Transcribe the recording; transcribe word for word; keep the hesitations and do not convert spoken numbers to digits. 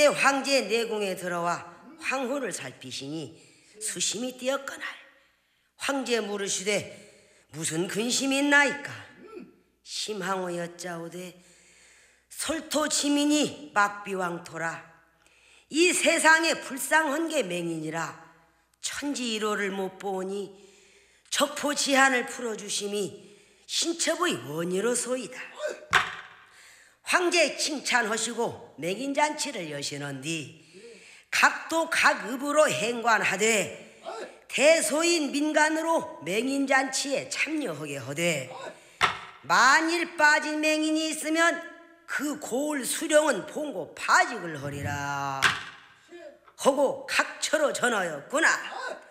황제 내궁에 들어와 황후를 살피시니 수심이 뛰었거날. 황제 물으시되 무슨 근심이 있나이까? 심항호 여짜오되 솔토지민이 막비왕토라. 이 세상에 불쌍한 게 맹인이라 천지일호를 못 보니 적포지한을 풀어주심이 신첩의 원이로소이다. 황제 칭찬하시고 맹인잔치를 여시는디 각도 각읍으로 행관하되 대소인 민간으로 맹인잔치에 참여하게 하되 만일 빠진 맹인이 있으면 그 고을 수령은 봉고 파직을 하리라 하고 각처로 전하였구나.